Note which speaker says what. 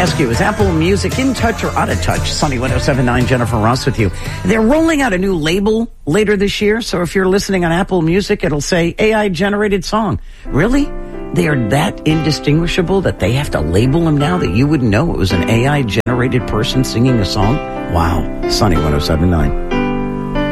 Speaker 1: ask you, is Apple Music in touch or out of touch? Sunny 107.9, Jennifer Ross with you. They're rolling out a new label later this year, so if you're listening on Apple Music, it'll say AI-generated song. Really? They are that indistinguishable that they have to label them now that you wouldn't know it was an AI-generated person singing a song? Wow. Sunny 107.9.